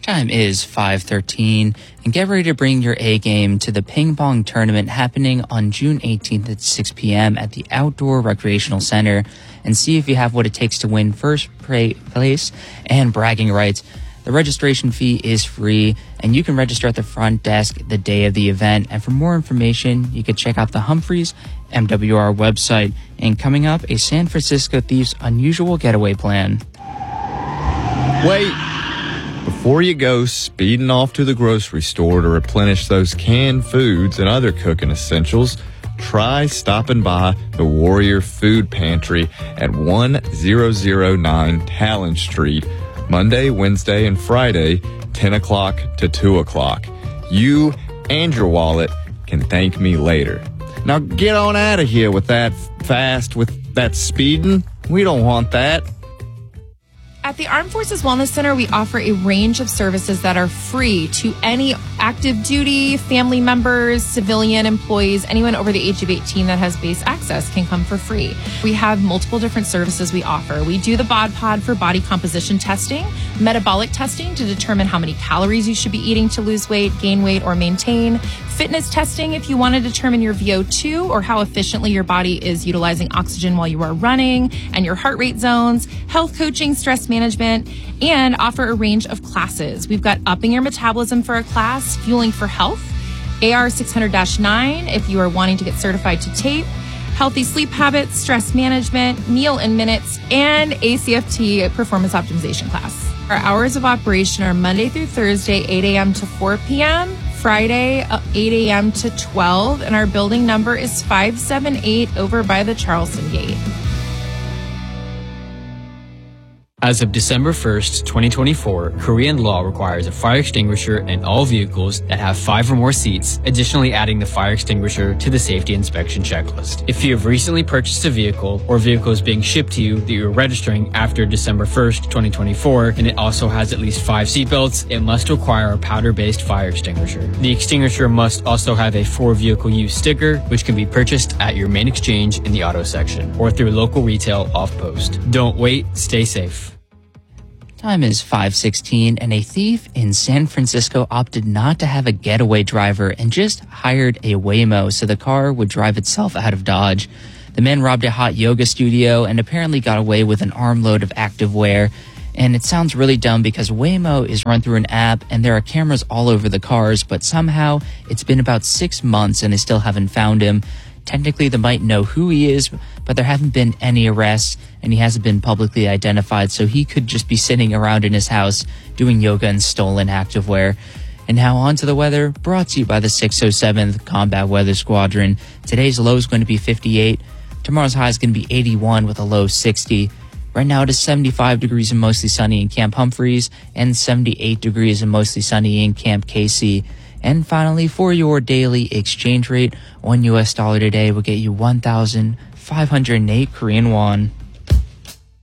Time is 5:13, and get ready to bring your A game to the ping pong tournament happening on June 18th at 6 p.m. at the Outdoor Recreational Center, and see if you have what it takes to win first place and bragging rights. The registration fee is free, and you can register at the front desk the day of the event. And for more information, you can check out the Humphreys MWR website. And coming up, a San Francisco thief's unusual getaway plan. Wait! Before you go speeding off to the grocery store to replenish those canned foods and other cooking essentials, try stopping by the Warrior Food Pantry at 1009 Talon Street, Monday, Wednesday, and Friday, 10 o'clock to 2 o'clock. You and your wallet can thank me later. Now get on out of here with that fast, with that speeding. We don't want that. At the Armed Forces Wellness Center, we offer a range of services that are free to any active duty, family members, civilian employees, anyone over the age of 18 that has base access can come for free. We have multiple different services we offer. We do the BOD Pod for body composition testing, metabolic testing to determine how many calories you should be eating to lose weight, gain weight, or maintain, fitness testing if you want to determine your VO2 or how efficiently your body is utilizing oxygen while you are running, and your heart rate zones, health coaching, stress management, and offer a range of classes. We've got Upping Your Metabolism for a class, Fueling for Health, AR 600-9 if you are wanting to get certified to tape, Healthy Sleep Habits, Stress Management, Meal in Minutes, and ACFT Performance Optimization class. Our hours of operation are Monday through Thursday, 8 a.m. to 4 p.m., Friday, 8 a.m. to 12, and our building number is 578 over by the Charleston Gate. As of December 1st, 2024, Korean law requires a fire extinguisher in all vehicles that have 5 or more seats, additionally adding the fire extinguisher to the safety inspection checklist. If you have recently purchased a vehicle or vehicle is being shipped to you that you're registering after December 1st, 2024, and it also has at least 5 seatbelts, it must require a powder-based fire extinguisher. The extinguisher must also have a for vehicle use sticker, which can be purchased at your main exchange in the auto section or through local retail off-post. Don't wait, stay safe. Time is 5:16, and a thief in San Francisco opted not to have a getaway driver and just hired a Waymo so the car would drive itself out of Dodge. The man robbed a hot yoga studio and apparently got away with an armload of activewear. And it sounds really dumb because Waymo is run through an app and there are cameras all over the cars, but somehow it's been about 6 months and they still haven't found him. Technically, they might know who he is, but there haven't been any arrests, and he hasn't been publicly identified, so he could just be sitting around in his house doing yoga and stolen activewear. And now on to the weather, brought to you by the 607th Combat Weather Squadron. Today's low is going to be 58. Tomorrow's high is going to be 81 with a low 60. Right now it is 75 degrees and mostly sunny in Camp Humphreys, and 78 degrees and mostly sunny in Camp Casey. And finally, for your daily exchange rate, $1 today will get you 1,508 Korean won.